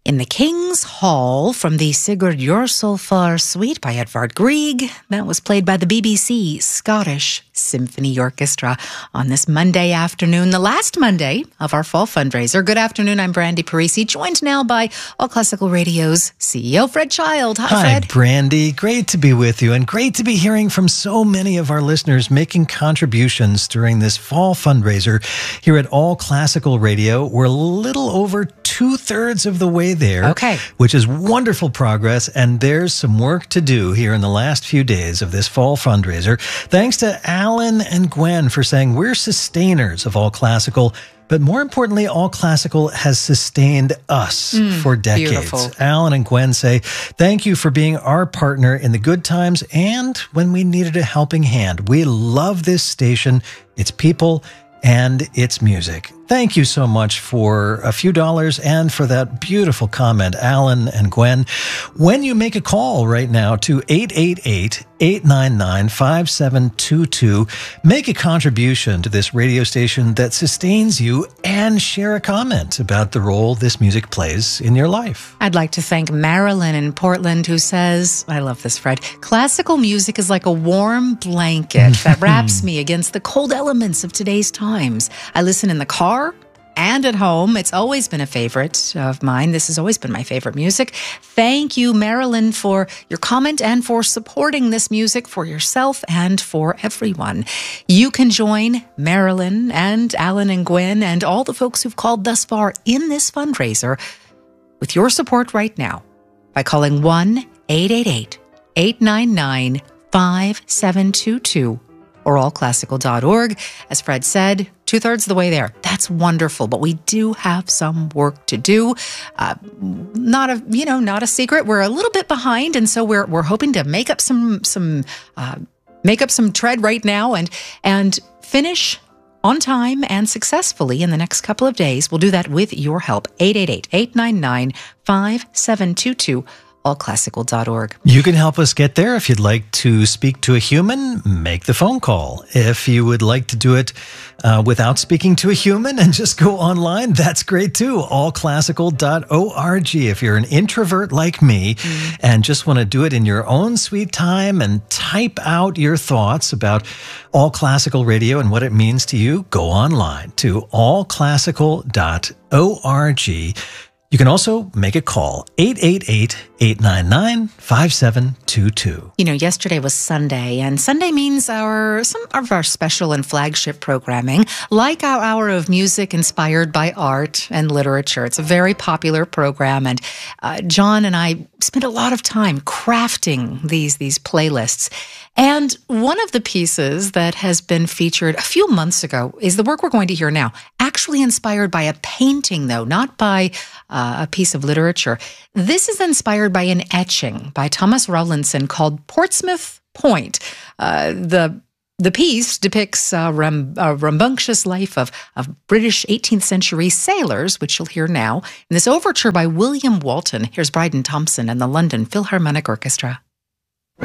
in the King's Hall from the Sigurd Jorsalfar Suite by Edvard Grieg. That was played by the BBC Scottish Symphony Orchestra on this Monday afternoon, the last Monday of our fall fundraiser. Good afternoon, I'm Brandy Parisi, joined now by All Classical Radio's CEO, Fred Child. Hi, Fred. Hi, Brandy. Great to be with you, and great to be hearing from so many of our listeners making contributions during this fall fundraiser here at All Classical Radio. We're a little over 2/3 of the way there, okay, which is wonderful progress, and there's some work to do here in the last few days of this fall fundraiser. Thanks to Alan and Gwen for saying we're sustainers of All Classical, but more importantly, All Classical has sustained us for decades. Beautiful. Alan and Gwen say, thank you for being our partner in the good times and when we needed a helping hand. We love this station, its people, and its music. Thank you so much for a few dollars and for that beautiful comment, Alan and Gwen. When you make a call right now to 888-899-5722, make a contribution to this radio station that sustains you and share a comment about the role this music plays in your life. I'd like to thank Marilyn in Portland who says, I love this, Fred, classical music is like a warm blanket that wraps me against the cold elements of today's times. I listen in the car and at home. It's always been a favorite of mine. This has always been my favorite music. Thank you, Marilyn, for your comment and for supporting this music for yourself and for everyone. You can join Marilyn and Alan and Gwen and all the folks who've called thus far in this fundraiser with your support right now by calling 1-888-899-5722 or allclassical.org. As Fred said, 2/3 of the way there. That's wonderful, but we do have some work to do. Not a secret. We're a little bit behind, and so we're hoping to make up some tread right now and finish on time and successfully in the next couple of days. We'll do that with your help. 888-899-5722. allclassical.org. You can help us get there. If you'd like to speak to a human, make the phone call. If you would like to do it without speaking to a human and just go online, that's great too. allclassical.org. If you're an introvert like me and just want to do it in your own sweet time and type out your thoughts about All Classical Radio and what it means to you, go online to allclassical.org. You can also make a call, 888-899-5722. You know, yesterday was Sunday, and Sunday means some of our special and flagship programming, like our Hour of Music inspired by art and literature. It's a very popular program, and John and I spent a lot of time crafting these playlists. And one of the pieces that has been featured a few months ago is the work we're going to hear now, actually inspired by a painting, though, not by a piece of literature. This is inspired by an etching by Thomas Rowlandson called Portsmouth Point. The piece depicts a rambunctious life of British 18th century sailors, which you'll hear now, in this overture by William Walton. Here's Bryden Thompson and the London Philharmonic Orchestra.